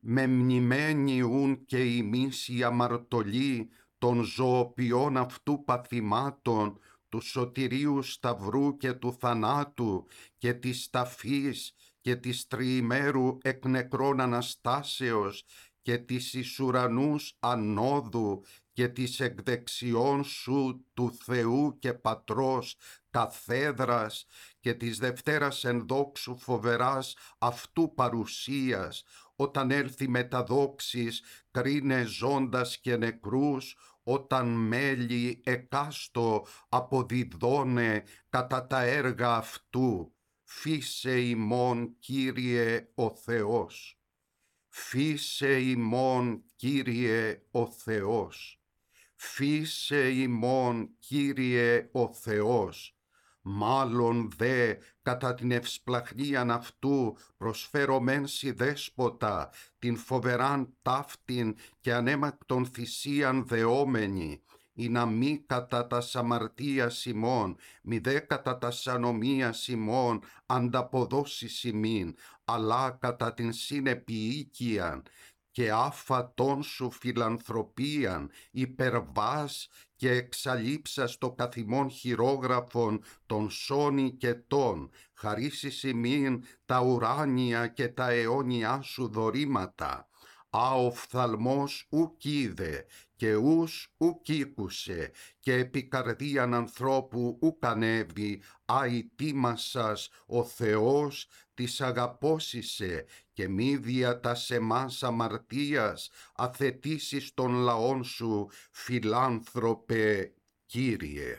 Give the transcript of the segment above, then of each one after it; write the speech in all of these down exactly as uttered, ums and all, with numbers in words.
με μνημένιουν και ημείς η αμαρτωλή των ζωοποιών αυτού παθημάτων, του σωτηρίου σταυρού και του θανάτου και της ταφής και της τριημέρου εκ νεκρών Αναστάσεως και της εις ουρανούς ανόδου και της εκδεξιών σου του Θεού και Πατρός καθέδρας και της Δευτέρας εν δόξου φοβεράς αυτού παρουσίας, όταν έλθει με τα δόξης κρίνε ζώντας και νεκρούς, όταν μέλη εκάστο αποδιδώνε κατά τα έργα αυτού. Φύσε ημών, Κύριε ο Θεός. Φύσε ημών, Κύριε ο Θεός. Φύσε ημών, Κύριε ο Θεός. Μάλλον δε κατά την ευσπλαχνίαν αυτού προσφέρομεν σοι δέσποτα, την φοβεράν ταύτην και ανέμακτον θυσίαν δεόμενη, ή να μη κατά τας αμαρτίας ημών, μη δε κατά τας ανομίας ημών ανταποδώσεις ημίν, αλλά κατά την συνεπιοίκιαν και άφατον σου φιλανθρωπίαν, υπερβάς και εξαλείψας το καθημών χειρόγραφον των σώνη και τών, χαρίσεις ημίν τα ουράνια και τα αιώνια σου δωρήματα. Α οφθαλμός ουκ είδε και ους ουκ ήκουσε και επί καρδίαν ανθρώπου ουκ ανέβη, α η τίμασας ο Θεός της αγαπώσισε και μη δια τας εμάς αμαρτίας αθετήσεις των λαών σου, φιλάνθρωπε Κύριε.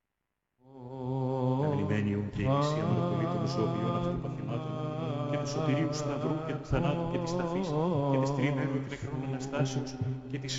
Ευλημμένιον και ημείς η αμαρτωλή των ζωοποιών αυτών παθημάτων και του σωτηρίου σταυρού και του θανάτου και της ταφής και της τριημέρου εκ νεκρών Αναστάσεως και της